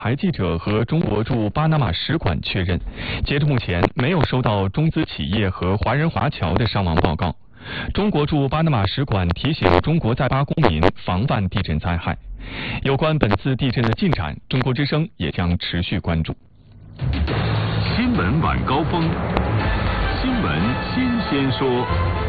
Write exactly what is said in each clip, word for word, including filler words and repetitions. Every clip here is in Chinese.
台记者和中国驻巴拿马使馆确认，截至目前没有收到中资企业和华人华侨的伤亡报告。中国驻巴拿马使馆提醒中国在巴公民防范地震灾害。有关本次地震的进展，中国之声也将持续关注。 新闻晚高峰，新闻新鲜说。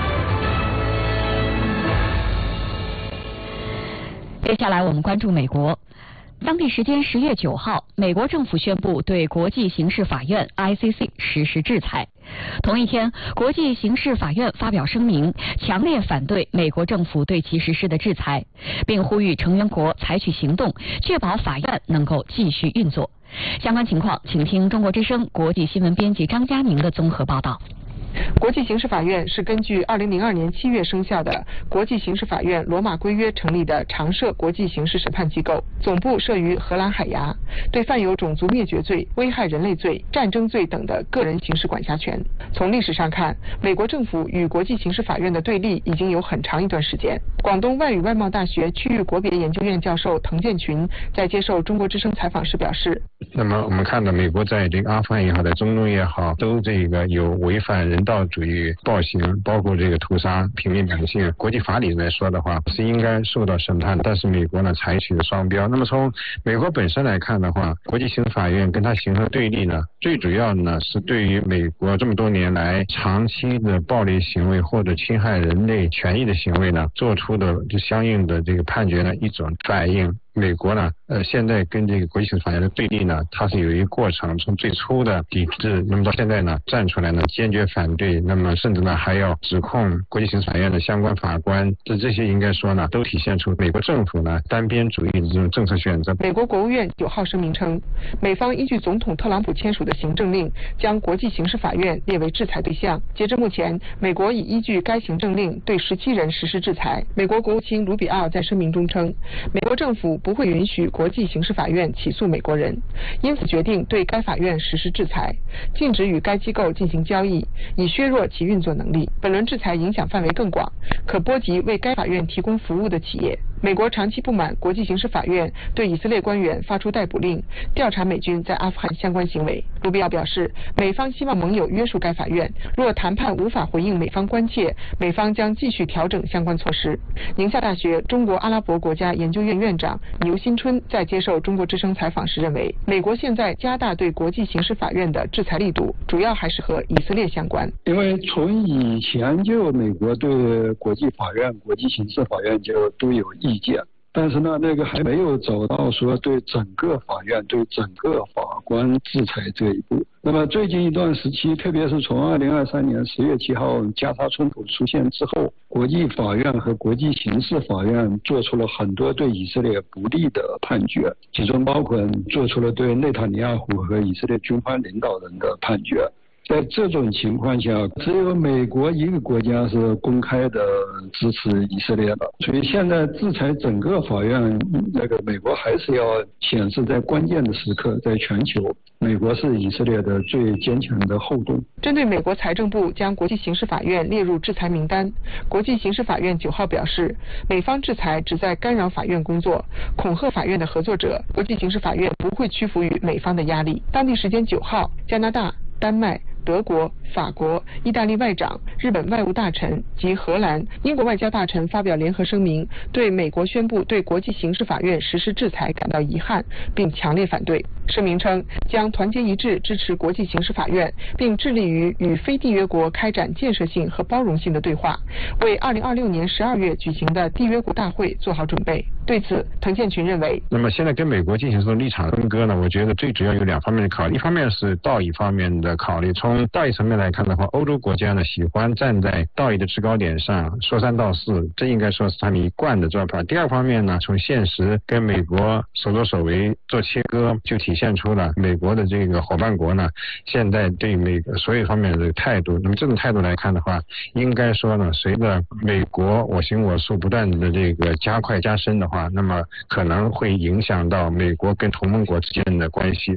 接下来我们关注美国。当地时间十月九号，美国政府宣布对国际刑事法院 I C C 实施制裁。同一天，国际刑事法院发表声明，强烈反对美国政府对其实施的制裁，并呼吁成员国采取行动，确保法院能够继续运作。相关情况，请听中国之声国际新闻编辑张佳宁的综合报道。 国际刑事法院是根据二零零二年七月生效的国际刑事法院罗马规约成立的常设国际刑事审判机构，总部设于荷兰海牙，对犯有种族灭绝罪、危害人类罪、战争罪等的个人刑事管辖权。从历史上看，美国政府与国际刑事法院的对立已经有很长一段时间。广东外语外贸大学区域国别研究院教授滕建群在接受中国之声采访时表示， 那么我们看到美国在这个阿富汗也好，在中东也好，都这个有违反人道主义暴行，包括这个屠杀平民百姓。国际法理来说的话，是应该受到审判，但是美国呢采取了双标。那么从美国本身来看的话，国际刑事法院跟它形成对立呢，最主要呢是对于美国这么多年来长期的暴力行为或者侵害人类权益的行为呢，做出的就相应的这个判决呢一种反应。美国呢，呃，现在跟这个国际刑事法院的对立呢，它是有一个过程，从最初的抵制，那么到现在呢，站出来呢，坚决反对，那么甚至呢，还要指控国际刑事法院的相关法官，这这些应该说呢，都体现出美国政府呢单边主义的这种政策选择。 美国国务院九号声明称，美方依据总统特朗普签署的行政令，将国际刑事法院列为制裁对象。截至目前，美国已依据该行政令对十七人实施制裁。美国国务卿卢比奥在声明中称，美国政府不会允许国际刑事法院起诉美国人，因此决定对该法院实施制裁，禁止与该机构进行交易，以削弱其运作能力。本轮制裁影响范围更广，可波及为该法院提供服务的企业。美国长期不满国际刑事法院对以色列官员发出逮捕令，调查美军在阿富汗相关行为。卢比奥表示，美方希望盟友约束该法院，若谈判无法回应美方关切，美方将继续调整相关措施。宁夏大学中国阿拉伯国家研究院院长牛新春在接受中国之声采访时认为，美国现在加大对国际刑事法院的制裁力度，主要还是和以色列相关。 因为从以前就美国对国际法院、国际刑事法院就都有意见，但是呢，那个还没有走到说对整个法院、对整个法官制裁这一步。那么最近一段时期，特别是从二零二三年十月七号加沙冲突出现之后，国际法院和国际刑事法院做出了很多对以色列不利的判决，其中包括做出了对内塔尼亚胡和以色列军方领导人的判决。在这种情况下，只有美国一个国家是公开的支持以色列的，所以现在制裁整个法院，那个美国还是要显示在关键的时刻，在全球，美国是以色列的最坚强的后盾。 针对美国财政部将国际刑事法院列入制裁名单，国际刑事法院九号表示，美方制裁旨在干扰法院工作，恐吓法院的合作者，国际刑事法院不会屈服于美方的压力。当地时间九号，加拿大、丹麦、德国、法国、意大利外长、日本外务大臣及荷兰、英国外交大臣发表联合声明，对美国宣布对国际刑事法院实施制裁感到遗憾，并强烈反对。声明称，将团结一致支持国际刑事法院，并致力于与非缔约国开展建设性和包容性的对话，为二零二六年十二月举行的缔约国大会做好准备。对此，滕建群认为， 那么现在跟美国进行这种立场分割呢，我觉得最主要有两方面的考虑，一方面是道义方面的考虑。从道义层面来看的话，欧洲国家呢喜欢站在道义的制高点上说三道四，这应该说是他们一贯的做法。第二方面呢，从现实跟美国手作手为做切割，就体现出了美国的这个伙伴国呢现在对美国所有方面的态度。那么这种态度来看的话，应该说呢，随着美国我行我素不断的这个加快加深的话，那么可能会影响到美国跟同盟国之间的关系。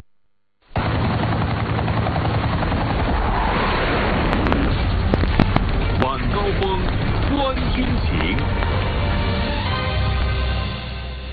晚高峰，观军情。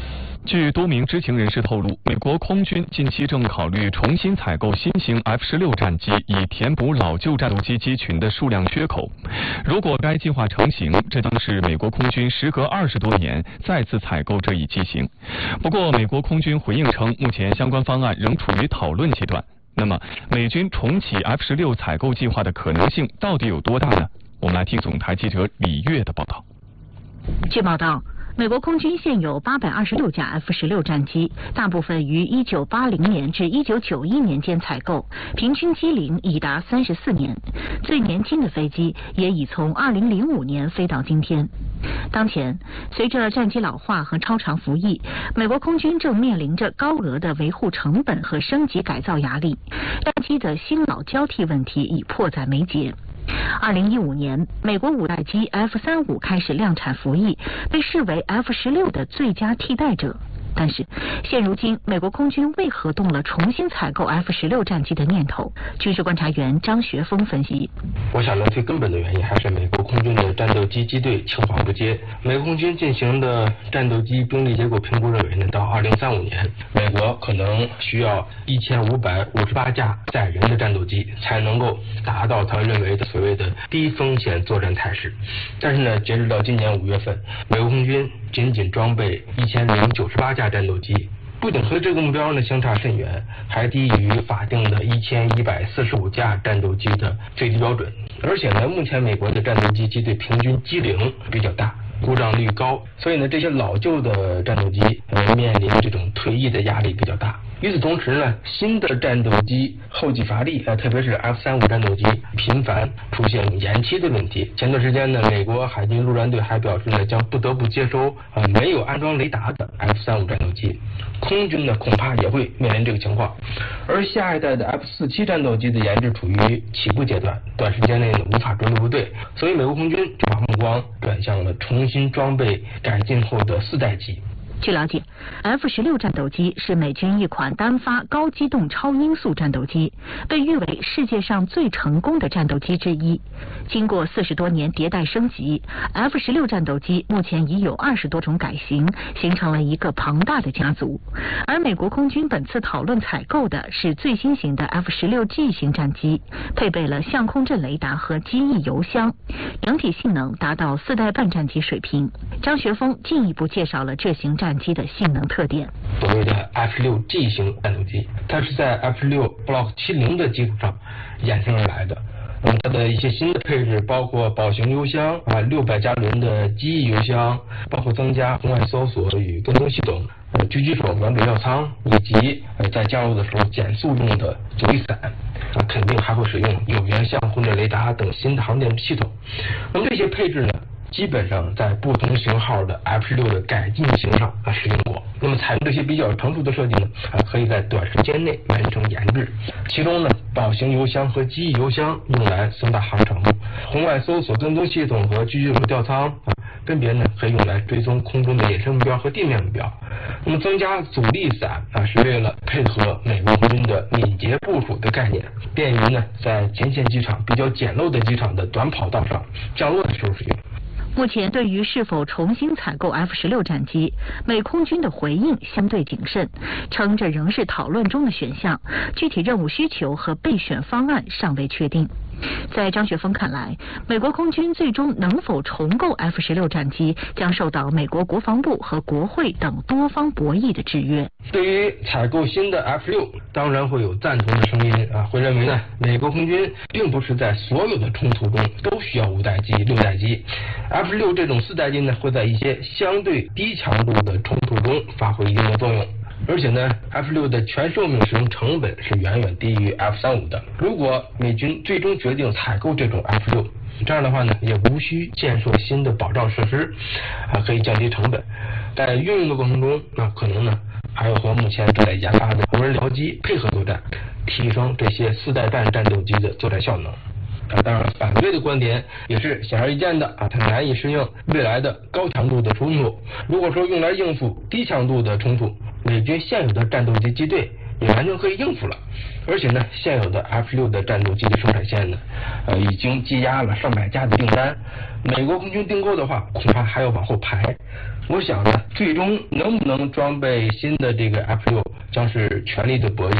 据多名知情人士透露，美国空军近期正考虑重新采购新型 F 十六 战机，以填补老旧战斗机机群的数量缺口。如果该计划成型，这将是美国空军时隔二十多年再次采购这一机型。不过，美国空军回应称，目前相关方案仍处于讨论阶段。那么，美军重启 F 十六 采购计划的可能性到底有多大呢？我们来听总台记者李月的报道。 据报道，美国空军现有八百二十六架 F 十六 战机，大部分于一九八零年至一九九一年间采购，平均机龄已达三十四年。最年轻的飞机也已从二零零五年飞到今天。当前，随着战机老化和超长服役，美国空军正面临着高额的维护成本和升级改造压力，战机的新老交替问题已迫在眉睫。二零一五年，美国五代机 F 三十五 开始量产服役，被视为 F 十六 的最佳替代者。但是，现如今美国空军为何动了重新采购 F 十六 战机的念头？军事观察员张学峰分析： 我想呢，最根本的原因还是美国空军的战斗机机队青黄不接。美国空军进行的战斗机兵力结构评估认为呢，到二零三五年，美国可能需要一千五百五十八架载人的战斗机，才能够达到他认为的所谓的低风险作战态势。但是呢，截止到今年五月份，美国空军仅仅装备一千零九十八架战斗机，不仅和这个目标呢相差甚远，还低于法定的一千一百四十五架战斗机的最低标准。而且呢，目前美国的战斗机机队平均机龄比较大，故障率高，所以呢，这些老旧的战斗机呃面临这种退役的压力比较大。与此同时呢，新的战斗机后继乏力，呃，特别是 F 三十五 战斗机频繁出现延期的问题。前段时间呢，美国海军陆战队还表示呢，将不得不接收呃没有安装雷达的 F 三十五 战斗机。空军呢，恐怕也会面临这个情况。而下一代的 F 四十七 战斗机的研制处于起步阶段，短时间内呢无法着陆部队，所以美国空军就把目光转向了重新装备改进后的四代机。 据了解 ，F 十六 战斗机是美军一款单发高机动超音速战斗机，被誉为世界上最成功的战斗机之一。经过四十多年迭代升级 ，F 十六 战斗机目前已有二十多种改型，形成了一个庞大的家族。而美国空军本次讨论采购的是最新型的 F 十六 G 型战机，配备了相空阵雷达和机翼油箱，整体性能达到四代半战机水平。张学峰进一步介绍了这型战机的性能特点。 所谓的 F 十六 G 型战斗机，它是在 F 十六 Block 七十的基础上衍生而来的。嗯，它的一些新的配置包括宝型油箱啊，六百加仑的机翼油箱，包括增加红外搜索与跟踪系统，呃，狙击手软轨料舱，以及呃在降落的时候减速用的阻力伞。啊，肯定还会使用有源相控阵雷达等新的航电系统。那么这些配置呢，基本上在不同型号的 F 十六 的改进型上啊使用过。那么采用这些比较成熟的设计呢，啊可以在短时间内完成研制。其中呢，宝型油箱和机翼油箱用来增大航程，红外搜索跟踪系统和狙击手吊舱啊，分别呢可以用来追踪空中的野生目标和地面目标。那么增加阻力伞啊，是为了配合美国空军的敏捷部署的概念，便于呢在前线机场比较简陋的机场的短跑道上降落的时候使用。 目前对于是否重新采购 F 十六 战机，美空军的回应相对谨慎，称这仍是讨论中的选项，具体任务需求和备选方案尚未确定。在张学峰看来，美国空军最终能否重购 F 十六 战机，将受到美国国防部和国会等多方博弈的制约。 对于采购新的 F 十六，当然会有赞同的声音啊，会认为呢，美国空军并不是在所有的冲突中都需要五代机、六代机。F 十六 这种四代机呢，会在一些相对低强度的冲突中发挥一定的作用。而且呢 ，F 十六 的全寿命使用成本是远远低于 F 三十五 的。如果美军最终决定采购这种 F 十六，这样的话呢，也无需建设新的保障设施，啊，可以降低成本。在运用的过程中，那可能呢，还要和目前正在研发的无人僚机配合作战，提升这些四代半战斗机的作战效能。啊，当然，反对的观点也是显而易见的啊，它难以适应未来的高强度的冲突。如果说用来应付低强度的冲突，美军现有的战斗机机队也完全可以应付了。而且呢，现有的 F 六的战斗机的生产线呢，呃，已经积压了上百架的订单。美国空军订购的话，恐怕还要往后排。我想呢，最终能不能装备新的这个 F 六，将是全力的博弈